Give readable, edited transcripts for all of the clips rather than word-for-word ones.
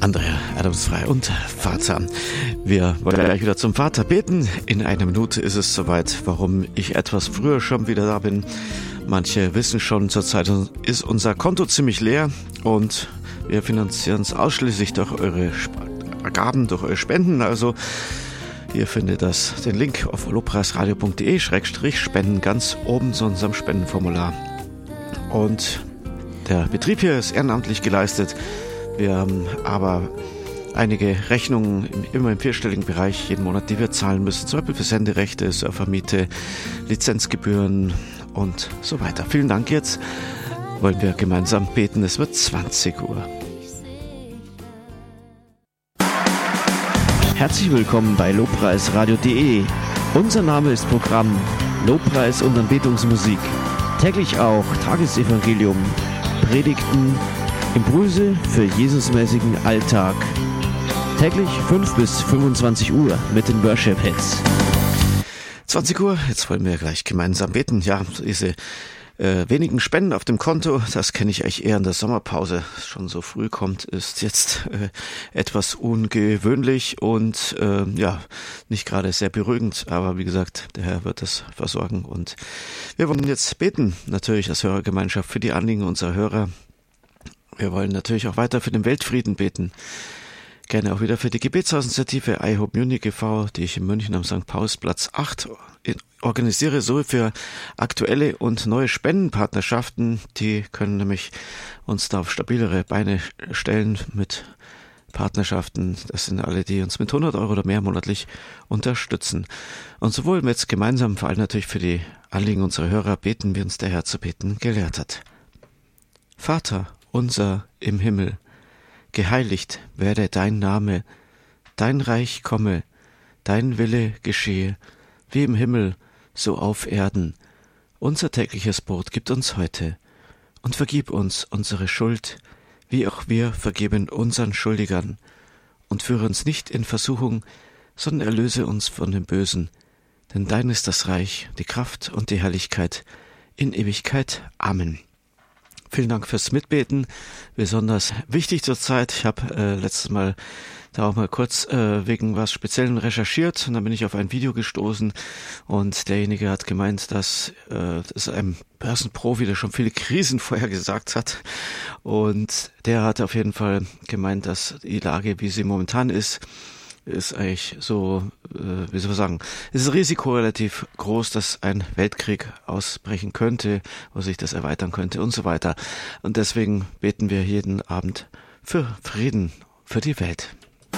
Andrea Adams-Frei und Vater. Wir wollen gleich wieder zum Vater beten. In einer Minute ist es soweit, warum ich etwas früher schon wieder da bin. Manche wissen schon, zurzeit ist unser Konto ziemlich leer und wir finanzieren es ausschließlich durch eure Gaben, durch eure Spenden. Also ihr findet den Link auf lobpreisradio.de/spenden ganz oben zu unserem Spendenformular. Und der Betrieb hier ist ehrenamtlich geleistet. Wir haben aber einige Rechnungen immer im vierstelligen Bereich jeden Monat, die wir zahlen müssen. Zum Beispiel für Senderechte, Surfermiete, Lizenzgebühren und so weiter. Vielen Dank. Jetzt wollen wir gemeinsam beten. Es wird 20 Uhr. Herzlich willkommen bei lobpreisradio.de. Unser Name ist Programm Lobpreis und Anbetungsmusik. Täglich auch Tagesevangelium, Predigten, Impulse für Jesusmäßigen Alltag. Täglich 5 bis 25 Uhr mit den Worship-Hits. 20 Uhr, jetzt wollen wir gleich gemeinsam beten. Ja, diese wenigen Spenden auf dem Konto, das kenne ich eigentlich eher in der Sommerpause. Schon so früh kommt, ist jetzt etwas ungewöhnlich und nicht gerade sehr beruhigend. Aber wie gesagt, der Herr wird das versorgen. Und wir wollen jetzt beten, natürlich als Hörergemeinschaft, für die Anliegen unserer Hörer. Wir wollen natürlich auch weiter für den Weltfrieden beten. Gerne auch wieder für die Gebetshausinitiative I Hope Munich e.V., die ich in München am St. Pausplatz 8 organisiere, so für aktuelle und neue Spendenpartnerschaften. Die können nämlich uns da auf stabilere Beine stellen mit Partnerschaften. Das sind alle, die uns mit 100 € oder mehr monatlich unterstützen. Und so wollen wir jetzt gemeinsam, vor allem natürlich für die Anliegen unserer Hörer, beten, wie uns der Herr zu beten gelehrt hat. Vater unser im Himmel, geheiligt werde dein Name, dein Reich komme, dein Wille geschehe, wie im Himmel, so auf Erden. Unser tägliches Brot gib uns heute und vergib uns unsere Schuld, wie auch wir vergeben unseren Schuldigern. Und führe uns nicht in Versuchung, sondern erlöse uns von dem Bösen. Denn dein ist das Reich, die Kraft und die Herrlichkeit in Ewigkeit. Amen. Vielen Dank fürs Mitbeten, besonders wichtig zurzeit. Ich habe letztes Mal da auch mal kurz wegen was Speziellen recherchiert und dann bin ich auf ein Video gestoßen und derjenige hat gemeint, dass das ein Börsenprofi, der schon viele Krisen vorher gesagt hat, und der hat auf jeden Fall gemeint, dass die Lage, wie sie momentan ist eigentlich so, wie soll man sagen, es ist das Risiko relativ groß, dass ein Weltkrieg ausbrechen könnte, wo sich das erweitern könnte und so weiter. Und deswegen beten wir jeden Abend für Frieden, für die Welt.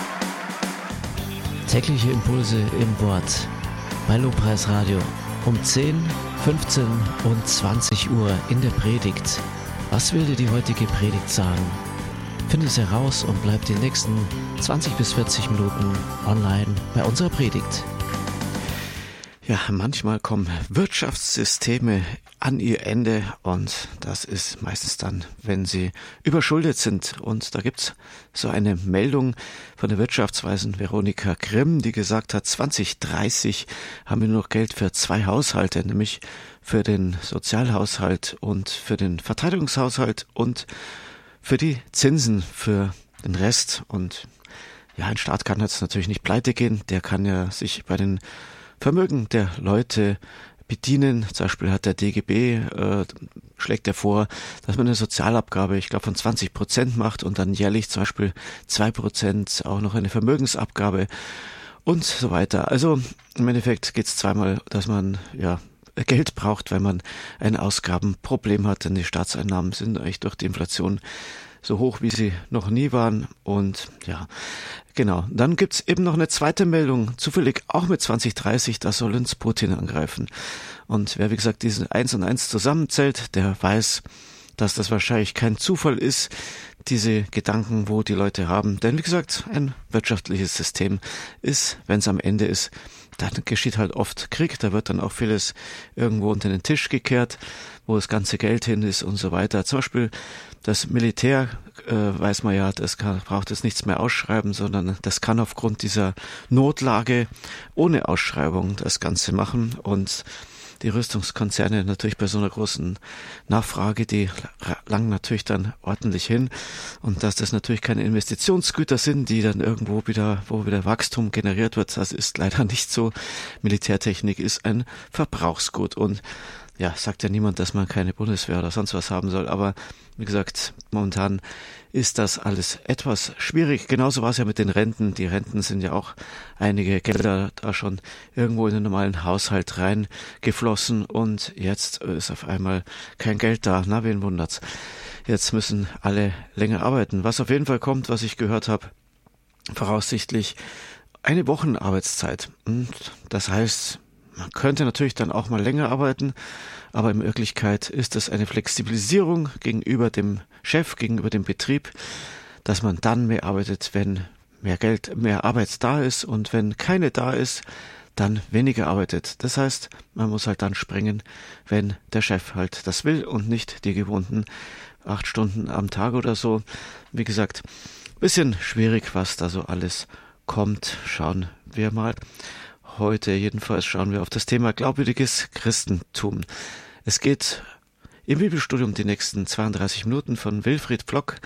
Tägliche Impulse im Wort bei Lobpreis Radio um 10, 15 und 20 Uhr in der Predigt. Was will dir die heutige Predigt sagen? Finde es heraus und bleib die nächsten 20 bis 40 Minuten online bei unserer Predigt. Ja, manchmal kommen Wirtschaftssysteme an ihr Ende und das ist meistens dann, wenn sie überschuldet sind. Und da gibt's so eine Meldung von der Wirtschaftsweisen Veronika Grimm, die gesagt hat, 2030 haben wir nur noch Geld für 2 Haushalte, nämlich für den Sozialhaushalt und für den Verteidigungshaushalt und für die Zinsen für den Rest. Und ja, ein Staat kann jetzt natürlich nicht pleite gehen, der kann ja sich bei den Vermögen der Leute bedienen. Zum Beispiel hat der DGB, schlägt er vor, dass man eine Sozialabgabe, ich glaube, von 20% macht und dann jährlich zum Beispiel 2% auch noch eine Vermögensabgabe und so weiter. Also im Endeffekt geht es zweimal, dass man Geld braucht, weil man ein Ausgabenproblem hat, denn die Staatseinnahmen sind eigentlich durch die Inflation so hoch, wie sie noch nie waren. Und ja, genau. Dann gibt's eben noch eine zweite Meldung, zufällig auch mit 2030, da soll uns Putin angreifen. Und wer, wie gesagt, diesen 1 und 1 zusammenzählt, der weiß, dass das wahrscheinlich kein Zufall ist, diese Gedanken, wo die Leute haben. Denn wie gesagt, ein wirtschaftliches System ist, wenn es am Ende ist, dann geschieht halt oft Krieg, da wird dann auch vieles irgendwo unter den Tisch gekehrt, wo das ganze Geld hin ist und so weiter. Zum Beispiel das Militär, weiß man ja, braucht es nichts mehr ausschreiben, sondern das kann aufgrund dieser Notlage ohne Ausschreibung das Ganze machen. Und die Rüstungskonzerne natürlich bei so einer großen Nachfrage, die langen natürlich dann ordentlich hin, und dass das natürlich keine Investitionsgüter sind, die dann wo wieder Wachstum generiert wird, das ist leider nicht so. Militärtechnik ist ein Verbrauchsgut, und ja, sagt ja niemand, dass man keine Bundeswehr oder sonst was haben soll, aber wie gesagt, momentan ist das alles etwas schwierig. Genauso war es ja mit den Renten. Die Renten sind ja auch einige Gelder da schon irgendwo in den normalen Haushalt reingeflossen, und jetzt ist auf einmal kein Geld da. Na, wen wundert's? Jetzt müssen alle länger arbeiten. Was auf jeden Fall kommt, was ich gehört habe, voraussichtlich eine Wochenarbeitszeit. Und das heißt, man könnte natürlich dann auch mal länger arbeiten, aber in Wirklichkeit ist es eine Flexibilisierung gegenüber dem Chef, gegenüber dem Betrieb, dass man dann mehr arbeitet, wenn mehr Geld, mehr Arbeit da ist, und wenn keine da ist, dann weniger arbeitet. Das heißt, man muss halt dann springen, wenn der Chef halt das will und nicht die gewohnten 8 Stunden am Tag oder so. Wie gesagt, bisschen schwierig, was da so alles kommt. Schauen wir mal. Heute jedenfalls schauen wir auf das Thema glaubwürdiges Christentum. Es geht im Bibelstudium die nächsten 32 Minuten von Wilfried Plock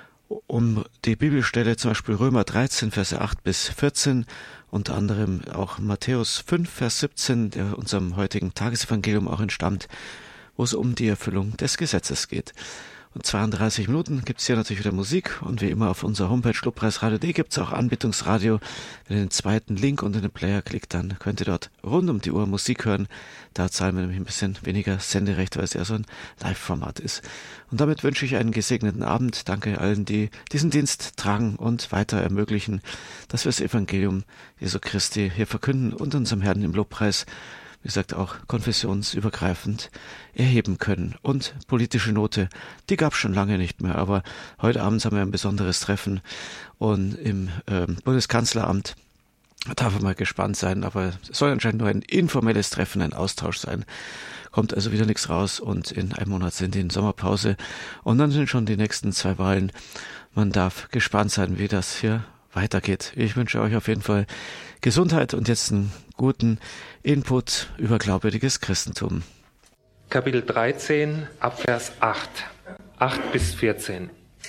um die Bibelstelle, zum Beispiel Römer 13, Verse 8 bis 14, unter anderem auch Matthäus 5, Vers 17, der unserem heutigen Tagesevangelium auch entstammt, wo es um die Erfüllung des Gesetzes geht. Und 32 Minuten gibt's hier natürlich wieder Musik, und wie immer auf unserer Homepage lobpreisradio.de gibt's auch Anbetungsradio. Wenn ihr den zweiten Link unter den Player klickt, dann könnt ihr dort rund um die Uhr Musik hören. Da zahlen wir nämlich ein bisschen weniger Senderecht, weil es ja so ein Live-Format ist. Und damit wünsche ich einen gesegneten Abend. Danke allen, die diesen Dienst tragen und weiter ermöglichen, dass wir das Evangelium Jesu Christi hier verkünden und unserem Herrn im Lobpreis, wie gesagt, auch konfessionsübergreifend erheben können. Und politische Note, die gab es schon lange nicht mehr, aber heute Abend haben wir ein besonderes Treffen, und im Bundeskanzleramt darf man mal gespannt sein, aber es soll anscheinend nur ein informelles Treffen, ein Austausch sein. Kommt also wieder nichts raus, und in einem Monat sind die in Sommerpause, und dann sind schon die nächsten 2 Wahlen. Man darf gespannt sein, wie das hier weitergeht. Ich wünsche euch auf jeden Fall Gesundheit und jetzt einen guten Input über glaubwürdiges Christentum. Kapitel 13, Abvers 8 bis 14.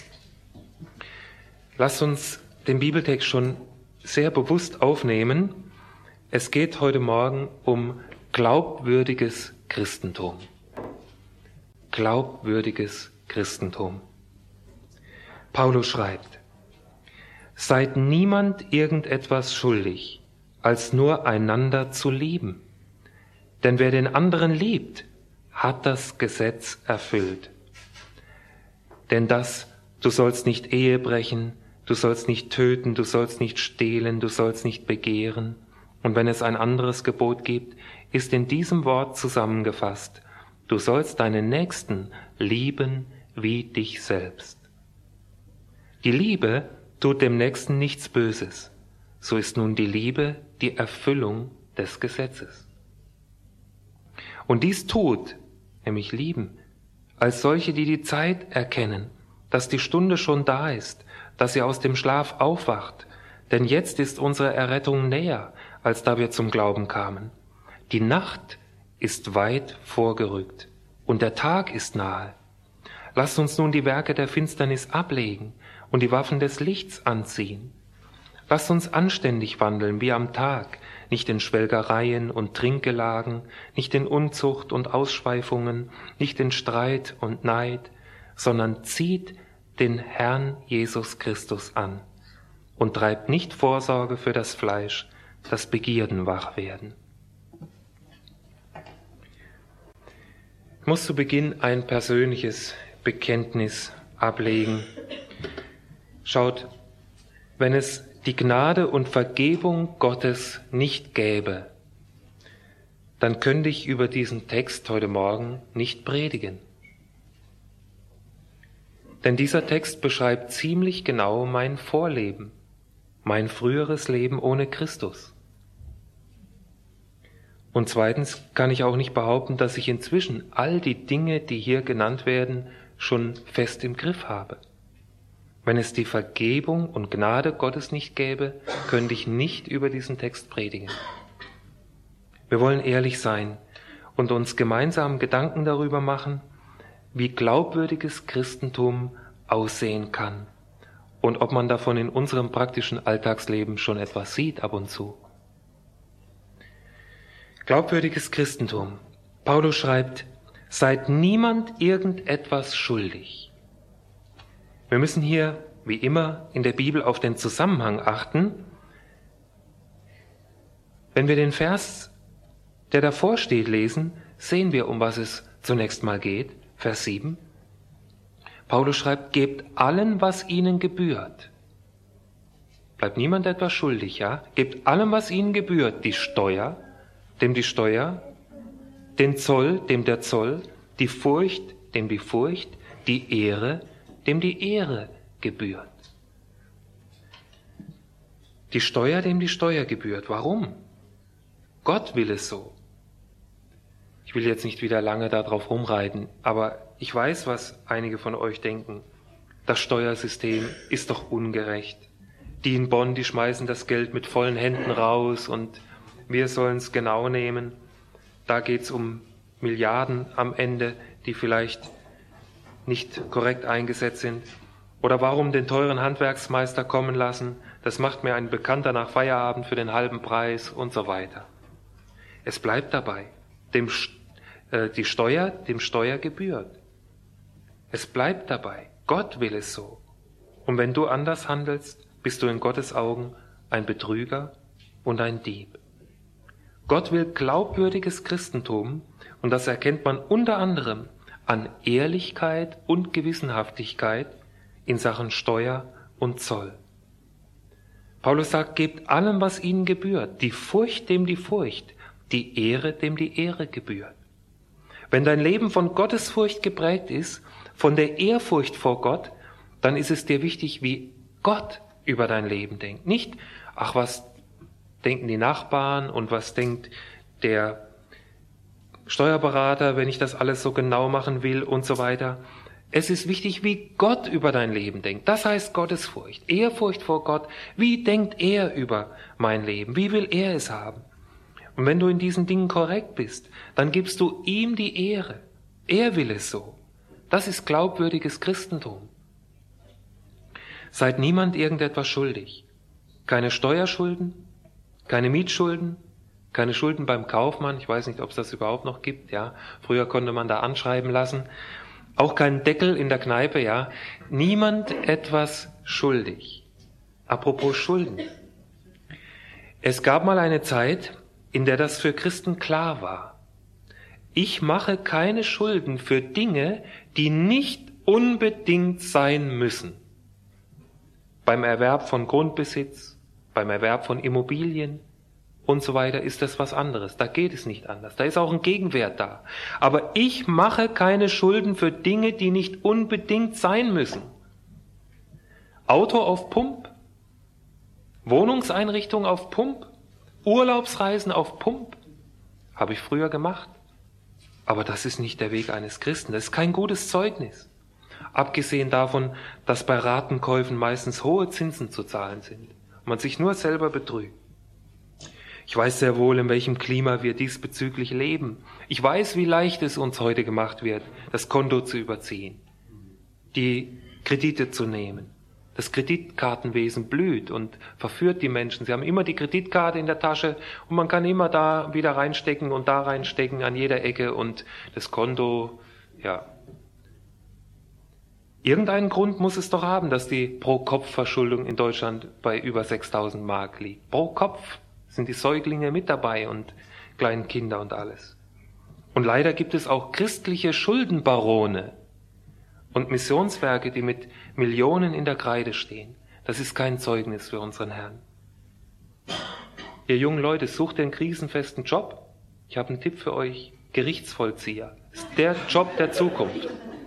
Lasst uns den Bibeltext schon sehr bewusst aufnehmen. Es geht heute Morgen um glaubwürdiges Christentum. Glaubwürdiges Christentum. Paulus schreibt: Seid niemand irgendetwas schuldig, als nur einander zu lieben. Denn wer den anderen liebt, hat das Gesetz erfüllt. Denn das, du sollst nicht Ehe brechen, du sollst nicht töten, du sollst nicht stehlen, du sollst nicht begehren. Und wenn es ein anderes Gebot gibt, ist in diesem Wort zusammengefasst: Du sollst deinen Nächsten lieben wie dich selbst. Die Liebe tut dem Nächsten nichts Böses. So ist nun die Liebe die Erfüllung des Gesetzes. Und dies tut, nämlich lieben, als solche, die die Zeit erkennen, dass die Stunde schon da ist, dass ihr aus dem Schlaf aufwacht. Denn jetzt ist unsere Errettung näher, als da wir zum Glauben kamen. Die Nacht ist weit vorgerückt und der Tag ist nahe. Lasst uns nun die Werke der Finsternis ablegen und die Waffen des Lichts anziehen. Lasst uns anständig wandeln wie am Tag, nicht in Schwelgereien und Trinkgelagen, nicht in Unzucht und Ausschweifungen, nicht in Streit und Neid, sondern zieht den Herrn Jesus Christus an und treibt nicht Vorsorge für das Fleisch, dass Begierden wach werden. Ich muss zu Beginn ein persönliches Bekenntnis ablegen. Schaut, wenn es die Gnade und Vergebung Gottes nicht gäbe, dann könnte ich über diesen Text heute Morgen nicht predigen. Denn dieser Text beschreibt ziemlich genau mein Vorleben, mein früheres Leben ohne Christus. Und zweitens kann ich auch nicht behaupten, dass ich inzwischen all die Dinge, die hier genannt werden, schon fest im Griff habe. Wenn es die Vergebung und Gnade Gottes nicht gäbe, könnte ich nicht über diesen Text predigen. Wir wollen ehrlich sein und uns gemeinsam Gedanken darüber machen, wie glaubwürdiges Christentum aussehen kann und ob man davon in unserem praktischen Alltagsleben schon etwas sieht ab und zu. Glaubwürdiges Christentum. Paulus schreibt, seid niemand irgendetwas schuldig. Wir müssen hier, wie immer, in der Bibel auf den Zusammenhang achten. Wenn wir den Vers, der davor steht, lesen, sehen wir, um was es zunächst mal geht. Vers 7. Paulus schreibt, gebt allen, was ihnen gebührt. Bleibt niemand etwas schuldig, ja? Gebt allem, was ihnen gebührt. Die Steuer, dem die Steuer, den Zoll, dem der Zoll, die Furcht, dem die Furcht, die Ehre, dem die Ehre gebührt. Die Steuer, dem die Steuer gebührt. Warum? Gott will es so. Ich will jetzt nicht wieder lange darauf rumreiten, aber ich weiß, was einige von euch denken. Das Steuersystem ist doch ungerecht. Die in Bonn, die schmeißen das Geld mit vollen Händen raus und wir sollen es genau nehmen. Da geht es um Milliarden am Ende, die vielleicht nicht korrekt eingesetzt sind. Oder warum den teuren Handwerksmeister kommen lassen? Das macht mir ein Bekannter nach Feierabend für den halben Preis und so weiter. Es bleibt dabei. Die Steuer dem Steuer gebührt. Es bleibt dabei. Gott will es so. Und wenn du anders handelst, bist du in Gottes Augen ein Betrüger und ein Dieb. Gott will glaubwürdiges Christentum und das erkennt man unter anderem an Ehrlichkeit und Gewissenhaftigkeit in Sachen Steuer und Zoll. Paulus sagt, gebt allem, was ihnen gebührt, die Furcht dem die Furcht, die Ehre dem die Ehre gebührt. Wenn dein Leben von Gottesfurcht geprägt ist, von der Ehrfurcht vor Gott, dann ist es dir wichtig, wie Gott über dein Leben denkt. Nicht, ach, was denken die Nachbarn und was denkt der Steuerberater, wenn ich das alles so genau machen will und so weiter. Es ist wichtig, wie Gott über dein Leben denkt. Das heißt Gottesfurcht, Ehrfurcht vor Gott. Wie denkt er über mein Leben? Wie will er es haben? Und wenn du in diesen Dingen korrekt bist, dann gibst du ihm die Ehre. Er will es so. Das ist glaubwürdiges Christentum. Seid niemand irgendetwas schuldig. Keine Steuerschulden, keine Mietschulden, keine Schulden beim Kaufmann. Ich weiß nicht, ob es das überhaupt noch gibt. Ja, früher konnte man da anschreiben lassen. Auch keinen Deckel in der Kneipe. Ja, niemand etwas schuldig. Apropos Schulden. Es gab mal eine Zeit, in der das für Christen klar war. Ich mache keine Schulden für Dinge, die nicht unbedingt sein müssen. Beim Erwerb von Grundbesitz, beim Erwerb von Immobilien und so weiter ist das was anderes. Da geht es nicht anders. Da ist auch ein Gegenwert da. Aber ich mache keine Schulden für Dinge, die nicht unbedingt sein müssen. Auto auf Pump, Wohnungseinrichtung auf Pump, Urlaubsreisen auf Pump, habe ich früher gemacht. Aber das ist nicht der Weg eines Christen. Das ist kein gutes Zeugnis. Abgesehen davon, dass bei Ratenkäufen meistens hohe Zinsen zu zahlen sind und man sich nur selber betrügt. Ich weiß sehr wohl, in welchem Klima wir diesbezüglich leben. Ich weiß, wie leicht es uns heute gemacht wird, das Konto zu überziehen, die Kredite zu nehmen. Das Kreditkartenwesen blüht und verführt die Menschen. Sie haben immer die Kreditkarte in der Tasche und man kann immer da wieder reinstecken und da reinstecken an jeder Ecke und das Konto, ja. Irgendeinen Grund muss es doch haben, dass die Pro-Kopf-Verschuldung in Deutschland bei über 6.000 Mark liegt. Pro Kopf sind die Säuglinge mit dabei und kleinen Kinder und alles. Und leider gibt es auch christliche Schuldenbarone und Missionswerke, die mit Millionen in der Kreide stehen. Das ist kein Zeugnis für unseren Herrn. Ihr jungen Leute, sucht den krisenfesten Job. Ich habe einen Tipp für euch. Gerichtsvollzieher. Das ist der Job der Zukunft.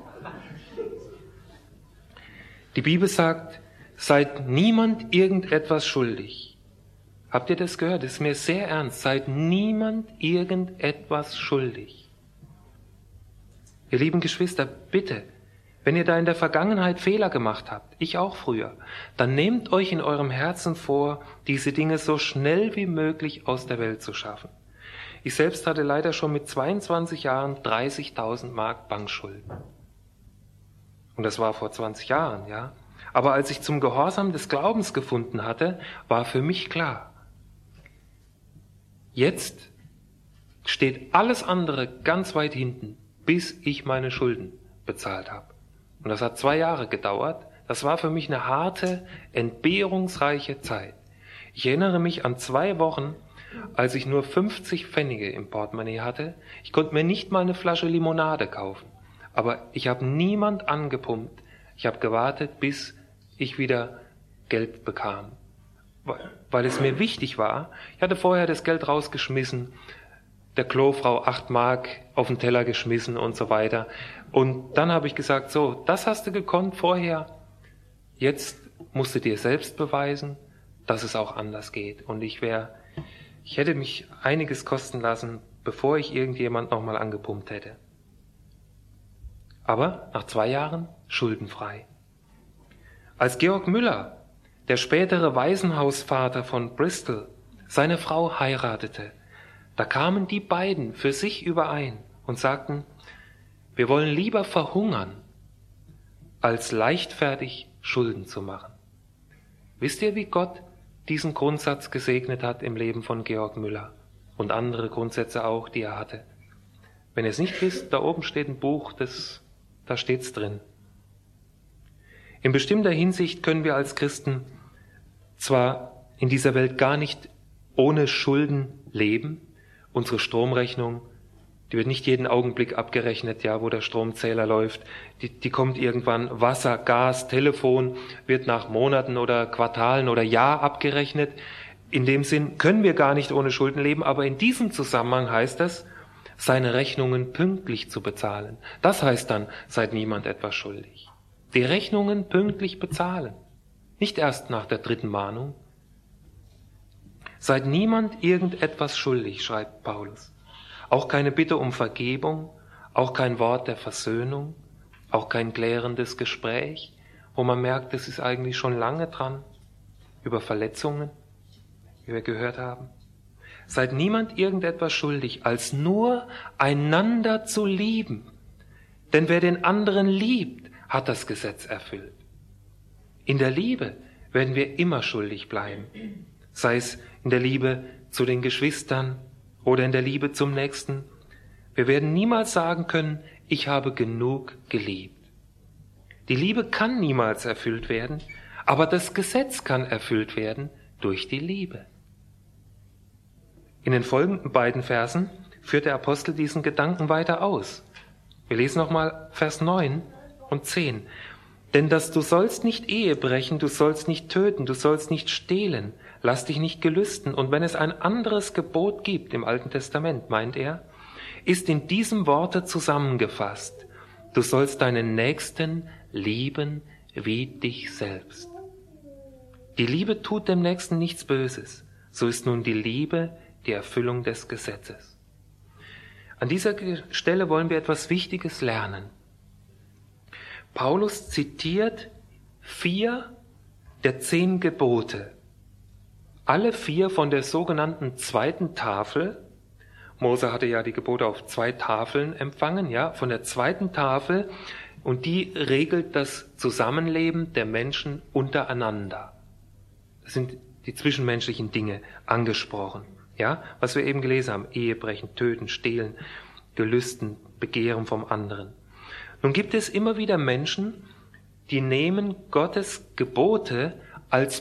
Die Bibel sagt, seid niemand irgendetwas schuldig. Habt ihr das gehört? Das ist mir sehr ernst. Seid niemand irgendetwas schuldig. Ihr lieben Geschwister, bitte, wenn ihr da in der Vergangenheit Fehler gemacht habt, ich auch früher, dann nehmt euch in eurem Herzen vor, diese Dinge so schnell wie möglich aus der Welt zu schaffen. Ich selbst hatte leider schon mit 22 Jahren 30.000 Mark Bankschulden. Und das war vor 20 Jahren, ja. Aber als ich zum Gehorsam des Glaubens gefunden hatte, war für mich klar, jetzt steht alles andere ganz weit hinten, bis ich meine Schulden bezahlt habe. Und das hat 2 Jahre gedauert. Das war für mich eine harte, entbehrungsreiche Zeit. Ich erinnere mich an 2 Wochen, als ich nur 50 Pfennige im Portemonnaie hatte. Ich konnte mir nicht mal eine Flasche Limonade kaufen. Aber ich habe niemand angepumpt. Ich habe gewartet, bis ich wieder Geld bekam. Weil es mir wichtig war. Ich hatte vorher das Geld rausgeschmissen, der Klofrau 8 Mark auf den Teller geschmissen und so weiter. Und dann habe ich gesagt, so, das hast du gekonnt vorher. Jetzt musst du dir selbst beweisen, dass es auch anders geht. Und ich hätte mich einiges kosten lassen, bevor ich irgendjemand nochmal angepumpt hätte. Aber nach 2 Jahren schuldenfrei. Als Georg Müller, der spätere Waisenhausvater von Bristol, seine Frau heiratete, da kamen die beiden für sich überein und sagten, wir wollen lieber verhungern, als leichtfertig Schulden zu machen. Wisst ihr, wie Gott diesen Grundsatz gesegnet hat im Leben von Georg Müller und andere Grundsätze auch, die er hatte? Wenn ihr es nicht wisst, da oben steht ein Buch, da steht's drin. In bestimmter Hinsicht können wir als Christen zwar in dieser Welt gar nicht ohne Schulden leben. Unsere Stromrechnung, die wird nicht jeden Augenblick abgerechnet, ja, wo der Stromzähler läuft. Die kommt irgendwann. Wasser, Gas, Telefon wird nach Monaten oder Quartalen oder Jahr abgerechnet. In dem Sinn können wir gar nicht ohne Schulden leben, aber in diesem Zusammenhang heißt das, seine Rechnungen pünktlich zu bezahlen. Das heißt dann, seid niemand etwas schuldig. Die Rechnungen pünktlich bezahlen. Nicht erst nach der 3. Mahnung. Seid niemand irgendetwas schuldig, schreibt Paulus. Auch keine Bitte um Vergebung, auch kein Wort der Versöhnung, auch kein klärendes Gespräch, wo man merkt, es ist eigentlich schon lange dran, über Verletzungen, wie wir gehört haben. Seid niemand irgendetwas schuldig, als nur einander zu lieben. Denn wer den anderen liebt, hat das Gesetz erfüllt. In der Liebe werden wir immer schuldig bleiben. Sei es in der Liebe zu den Geschwistern oder in der Liebe zum Nächsten. Wir werden niemals sagen können, ich habe genug geliebt. Die Liebe kann niemals erfüllt werden, aber das Gesetz kann erfüllt werden durch die Liebe. In den folgenden beiden Versen führt der Apostel diesen Gedanken weiter aus. Wir lesen nochmal Vers 9 und 10. Denn du sollst nicht Ehe brechen, du sollst nicht töten, du sollst nicht stehlen, lass dich nicht gelüsten. Und wenn es ein anderes Gebot gibt im Alten Testament, meint er, ist in diesem Worte zusammengefasst, du sollst deinen Nächsten lieben wie dich selbst. Die Liebe tut dem Nächsten nichts Böses, so ist nun die Liebe die Erfüllung des Gesetzes. An dieser Stelle wollen wir etwas Wichtiges lernen. Paulus zitiert 4 der 10 Gebote. Alle 4 von der sogenannten zweiten Tafel. Mose hatte ja die Gebote auf 2 Tafeln empfangen, ja, von der zweiten Tafel. Und die regelt das Zusammenleben der Menschen untereinander. Das sind die zwischenmenschlichen Dinge angesprochen. Ja, was wir eben gelesen haben, Ehebrechen, Töten, Stehlen, Gelüsten, Begehren vom anderen. Nun gibt es immer wieder Menschen, die nehmen Gottes Gebote als